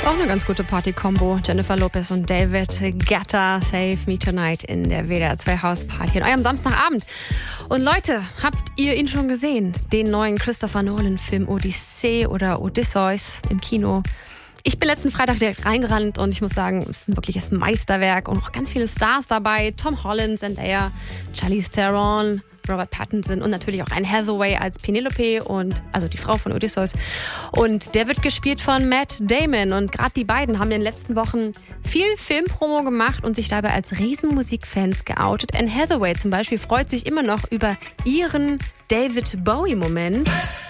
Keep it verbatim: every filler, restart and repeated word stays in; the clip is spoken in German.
Ist auch eine ganz gute Party-Kombo. Jennifer Lopez und David Guetta, Save Me Tonight in der W D R zwei Hausparty an eurem Samstagabend. Und Leute, habt ihr ihn schon gesehen? Den neuen Christopher Nolan-Film Odyssee oder Odysseus im Kino? Ich bin letzten Freitag direkt reingerannt und ich muss sagen, es ist ein wirkliches Meisterwerk und auch ganz viele Stars dabei. Tom Holland, Zendaya, Charlize Theron, Robert Pattinson und natürlich auch Anne Hathaway als Penelope, und also die Frau von Odysseus. Und der wird gespielt von Matt Damon. Und gerade die beiden haben in den letzten Wochen viel Filmpromo gemacht und sich dabei als Riesenmusikfans geoutet. Anne Hathaway zum Beispiel freut sich immer noch über ihren David Bowie-Moment.